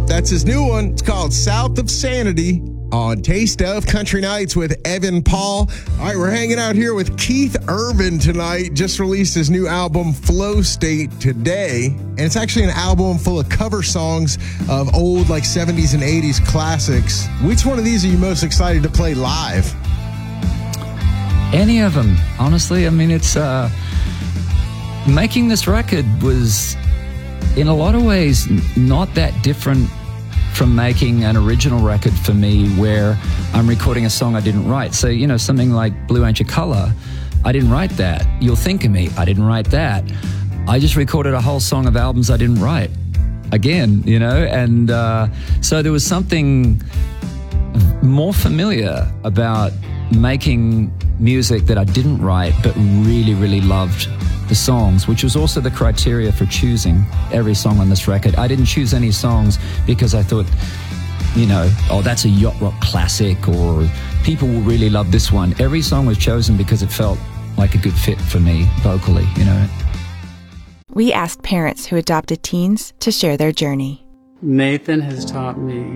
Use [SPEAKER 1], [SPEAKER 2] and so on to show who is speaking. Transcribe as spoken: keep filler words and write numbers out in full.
[SPEAKER 1] That's his new one. It's called South of Sanity on Taste of Country Nights with Evan Paul. All right, we're hanging out here with Keith Urban tonight. Just released his new album, Flow State, today. And it's actually an album full of cover songs of old, like, seventies and eighties classics. Which one of these are you most excited to play live?
[SPEAKER 2] Any of them, honestly. I mean, it's... uh making this record was, in a lot of ways, not that different from making an original record for me where I'm recording a song I didn't write. So, you know, something like Blue Ain't Your Color, I didn't write that. You'll Think of Me, I didn't write that. I just recorded a whole song of albums I didn't write. Again, you know, and uh, so there was something more familiar about making music that I didn't write but really, really loved the songs, which was also the criteria for choosing every song on this record. I didn't choose any songs because I thought, you know, oh, that's a yacht rock classic or people will really love this one. Every song was chosen because it felt like a good fit for me vocally, you know.
[SPEAKER 3] We asked parents who adopted teens to share their journey.
[SPEAKER 4] Nathan has taught me